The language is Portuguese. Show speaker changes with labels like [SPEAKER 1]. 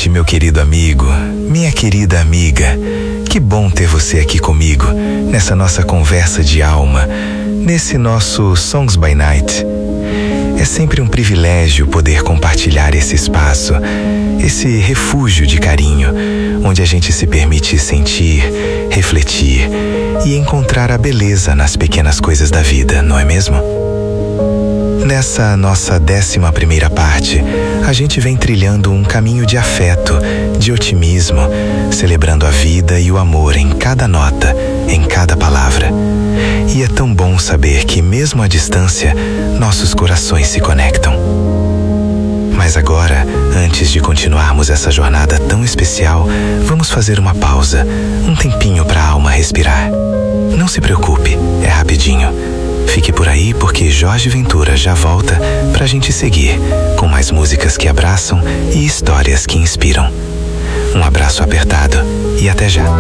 [SPEAKER 1] noite, meu querido amigo, minha querida amiga. Que bom ter você aqui comigo, nessa nossa conversa de alma, nesse nosso Songs by Night. É sempre um privilégio poder compartilhar esse espaço, esse refúgio de carinho, onde a gente se permite sentir, refletir e encontrar a beleza nas pequenas coisas da vida, não é mesmo? Nessa nossa 11ª parte, a gente vem trilhando um caminho de afeto, de otimismo, celebrando a vida e o amor em cada nota, em cada palavra. E é tão bom saber que, mesmo à distância, nossos corações se conectam. Mas agora, antes de continuarmos essa jornada tão especial, vamos fazer uma pausa, um tempinho para a alma respirar. Não se preocupe, é rapidinho. Fique por aí porque Jorge Ventura já volta pra gente seguir com mais músicas que abraçam e histórias que inspiram. Um abraço apertado e até já.